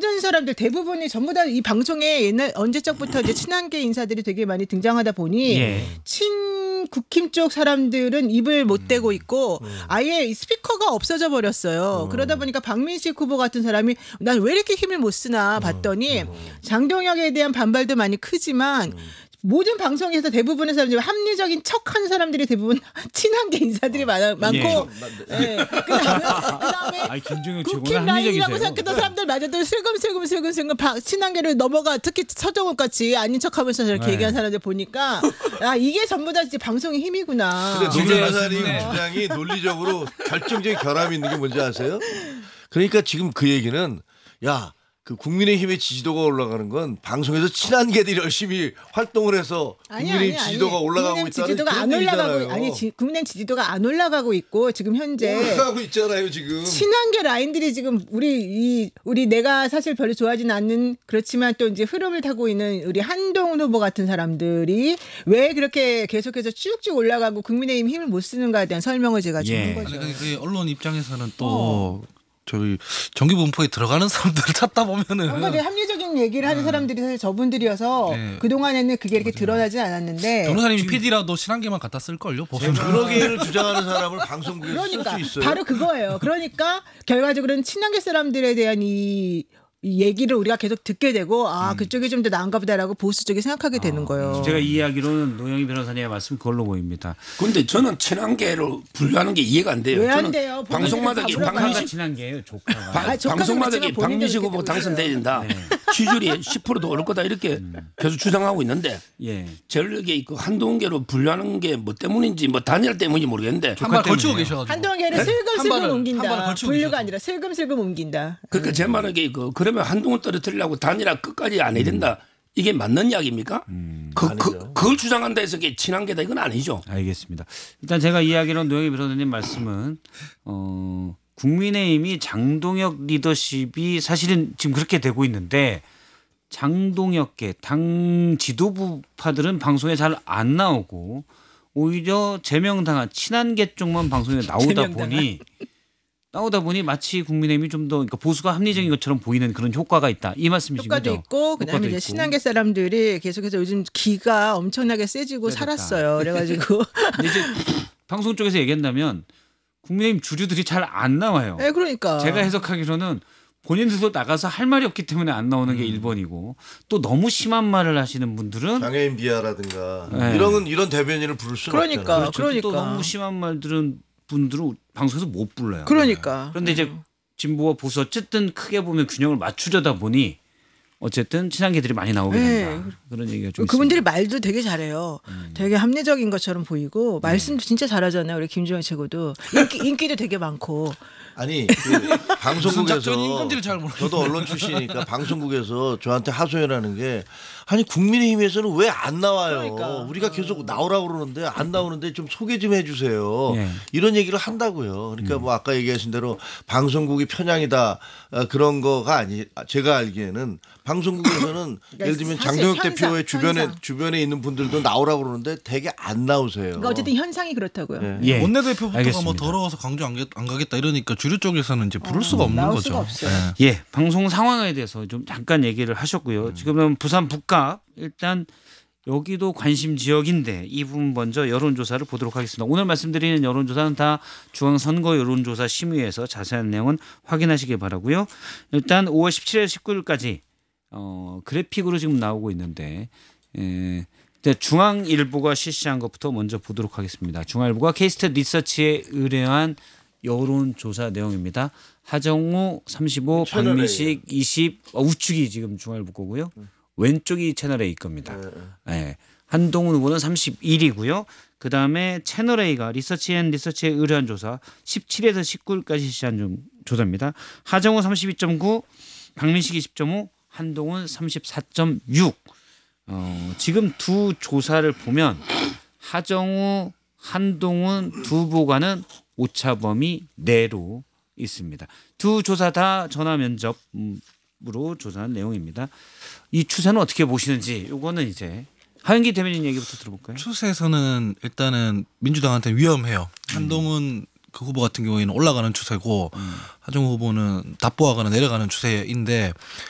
모든 사람들 대부분이 전부 다 이 방송에 옛날 언제적부터 이제 친한계 인사들이 되게 많이 등장하다 보니 예. 친국힘 쪽 사람들은 입을 못 대고 있고 아예 이 스피커가 없어져 버렸어요. 그러다 보니까 박민식 후보 같은 사람이 난 왜 이렇게 힘을 못 쓰나 봤더니 장동혁에 대한 반발도 많이 크지만 모든 방송에서 대부분의 사람들이 합리적인 척하는 사람들이 대부분 친한계 인사들이 많고 예. 그다음에 아니, 김종혁 국힘 최고는 라인이라고 합리적이세요. 생각했던 사람들마저도 슬금슬금 친한계를 넘어가 특히 서정훈 같이 아닌 척하면서 저렇게 네. 얘기하는 사람들 보니까 아 이게 전부 다 이제 방송의 힘이구나. 근데 지금 노 변호사님 말씀은- 주장이 논리적으로 결정적인 결함이 있는 게 뭔지 아세요? 그러니까 지금 그 얘기는 야. 그 국민의힘의 지지도가 올라가는 건 방송에서 친한계들이 열심히 활동을 해서 국민의힘 지지도가 올라가고 있다는 지지도가 그런 안 올라가고 얘기잖아요. 아니 국민의힘 지지도가 안 올라가고 있고 지금 현재 올라가고 있잖아요 지금. 친한계 라인들이 지금 우리 내가 사실 별로 좋아하지는 않는 그렇지만 또 이제 흐름을 타고 있는 우리 한동훈 후보 같은 사람들이 왜 그렇게 계속해서 쭉쭉 올라가고 국민의힘 힘을 못 쓰는가에 대한 설명을 제가 주는 예. 거죠. 아니, 그 언론 입장에서는 또 저희 정규 분포에 들어가는 사람들을 찾다 보면은 뭔가 되게 합리적인 얘기를 하는 사람들이 사실 저분들이어서 네. 그동안에는 그게 이렇게 드러나지 않았는데 변호사님이 PD라도 친한계만 갖다 쓸 걸요. 보면 그러기를 주장하는 사람을 방송국에서 쓸 그러니까 수 있어요. 바로 그거예요. 그러니까 결과적으로는 친한계 사람들에 대한 이 얘기를 우리가 계속 듣게 되고 그쪽이 좀 더 나은가 보다라고 보수 쪽이 생각하게 되는 거예요. 제가 이해하기로는 노영희 변호사님의 말씀 그걸로 보입니다. 근데 저는 친한계로 분류하는 게 이해가 안 돼요. 왜 안 저는 돼요? 방송마다 본인들 다 조카가 박민식 친한 게예요. 조카가. 조카는 방송마다 그렇지만 본인은 박민식 그렇게 후보 되고 당선돼야 있어요. 된다. 지지율이 10%도 오를 거다 이렇게 계속 주장하고 있는데 예. 전력이 그 한동계로 분류하는 게 뭐 때문인지 뭐 단일 때문인지 모르겠는데 한 발 걸치고 때문에요. 계셔가지고 한동계를 한 슬금슬금 발을 옮긴다. 걸치고 분류가 계셔서. 아니라 슬금슬금 옮긴다. 그러니까 제 말하기에 그러면 한동을 떨어뜨리려고 단일화 끝까지 안 해야 된다. 이게 맞는 이야기입니까? 그걸 주장한다 해서 이게 친한계다 이건 아니죠. 알겠습니다. 일단 제가 이해하기로는 노영희 변호사님 말씀은 국민의힘이 장동혁 리더십이 사실은 지금 그렇게 되고 있는데 장동혁계 당 지도부파들은 방송에 잘 안 나오고 오히려 제명당한 친한계 쪽만 방송에 나오다 보니 마치 국민의힘이 좀 더 그러니까 보수가 합리적인 것처럼 보이는 그런 효과가 있다. 이 말씀이신 효과도 거죠? 있고 그다음에 효과도 이제 있고. 친한계 사람들이 계속해서 요즘 기가 엄청나게 세지고 세졌다. 살았어요. 그래가지고 근데 이제 방송 쪽에서 얘기한다면 국민의힘 주류들이 잘 안 나와요. 네, 그러니까 제가 해석하기로는 본인들도 나가서 할 말이 없기 때문에 안 나오는 게 1번이고 또 너무 심한 말을 하시는 분들은 장애인 비하라든가 네. 이런 대변인을 부를 수는 그러니까. 없잖아요. 또 너무 심한 말들은 분들은 방송에서 못 불러요. 그러니까 그런데 이제 진보와 보수 어쨌든 크게 보면 균형을 맞추려다 보니 어쨌든 친한계들이 많이 나오게 된다. 그런 얘기가 좀 그분들이 있습니다. 말도 되게 잘해요. 되게 합리적인 것처럼 보이고 말씀도 진짜 잘하잖아요. 우리 김종현 최고도 인기도 되게 많고. 아니 그 무슨 작전인 방송국에서 건지를 잘 모르겠어요. 저도 언론 출신이니까 방송국에서 저한테 하소연하는 게 아니 국민의힘에서는 왜 안 나와요? 그러니까. 우리가 계속 나오라고 그러는데 안 나오는데 좀 소개 좀 해주세요. 예. 이런 얘기를 한다고요. 그러니까 뭐 아까 얘기하신 대로 방송국이 편향이다 그런 거가 아니 제가 알기에는 방송국에서는 예를 들면 사실 장동혁 현상, 대표의 현상. 주변에 있는 분들도 나오라고 그러는데 되게 안 나오세요. 그러니까 어쨌든 현상이 그렇다고요. 예. 예. 원내대표부터가 알겠습니다. 뭐 더러워서 강조 안 가겠다 이러니까 주류 쪽에서는 이제 부를 수가 없는 나올 거죠. 수가 없어요. 예. 예, 방송 상황에 대해서 좀 잠깐 얘기를 하셨고요. 지금은 부산 북각 일단 여기도 관심 지역인데 이 부분 먼저 여론조사를 보도록 하겠습니다. 오늘 말씀드리는 여론조사는 다 중앙선거 여론조사 심의에서 자세한 내용은 확인하시길 바라고요. 일단 5월 17일 19일까지 그래픽으로 지금 나오고 있는데 중앙일보가 실시한 것부터 먼저 보도록 하겠습니다. 중앙일보가 K스탯 리서치에 의뢰한 여론조사 내용입니다. 하정우 35, 채널 박민식 20, 우측이 지금 중앙일보 거고요. 왼쪽이 채널 A 겁니다. 네. 한동훈 후보는 31이고요. 그다음에 채널 A가 리서치에 의뢰한 조사 17에서 19일까지 실시한 조사입니다. 하정우 32.9, 박민식 20.5, 한동훈 34.6. 지금 두 조사를 보면 하정우, 한동훈 두 후보가는 오차범위 내로 있습니다. 두 조사 다 전화 면접으로 조사한 내용입니다. 이 추세는 어떻게 보시는지 이거는 이제 하영기 대변인 얘기부터 들어볼까요? 추세에서는 일단은 민주당한테 위험해요. 한동훈 그 후보 같은 경우에는 올라가는 추세고 하정우 후보는 답보하거나 내려가는 추세인데